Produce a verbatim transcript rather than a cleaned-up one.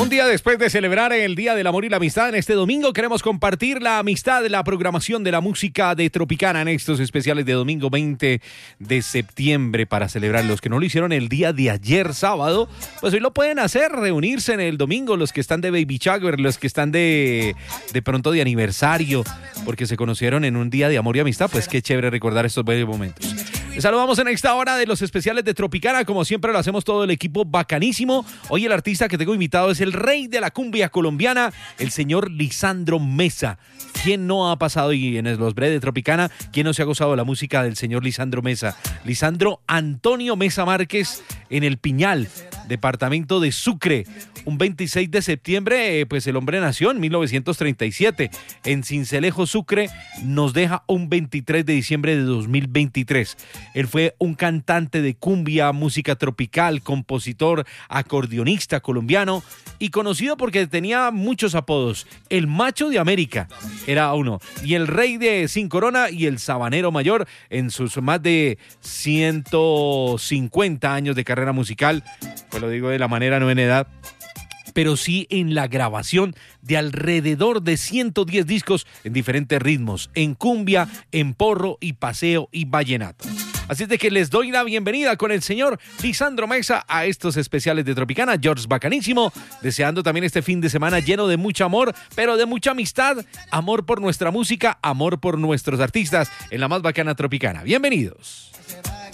Un día después de celebrar el Día del Amor y la Amistad, en este domingo queremos compartir la amistad, la programación de la música de Tropicana en estos especiales de domingo veinte de septiembre para celebrar. Los que no lo hicieron el día de ayer, sábado, pues hoy lo pueden hacer, reunirse en el domingo, los que están de baby shower, los que están de, de pronto de aniversario, porque se conocieron en un día de amor y amistad, pues qué chévere recordar estos bellos momentos. Les saludamos en esta hora de los especiales de Tropicana, como siempre lo hacemos todo el equipo bacanísimo. Hoy el artista que tengo invitado es el rey de la cumbia colombiana, el señor Lisandro Meza. ¿Quién no ha pasado y en los breves de Tropicana, quién no se ha gozado de la música del señor Lisandro Meza? Lisandro Antonio Meza Márquez en El Piñal, departamento de Sucre. Un veintiséis de septiembre, pues el hombre nació en mil novecientos treinta y siete. En Sincelejo, Sucre, nos deja un veintitrés de diciembre de dos mil veintitrés. Él fue un cantante de cumbia, música tropical, compositor, acordeonista colombiano y conocido porque tenía muchos apodos. El Macho de América era uno, y el Rey de Sin Corona y el Sabanero Mayor en sus más de ciento cincuenta años de carrera musical. Pues lo digo de la manera no en edad, pero sí en la grabación de alrededor de ciento diez discos en diferentes ritmos, en cumbia, en porro y paseo y vallenato. Así es de que les doy la bienvenida con el señor Lisandro Meza a estos especiales de Tropicana. George bacanísimo, deseando también este fin de semana lleno de mucho amor, pero de mucha amistad, amor por nuestra música, amor por nuestros artistas en la más bacana Tropicana. Bienvenidos.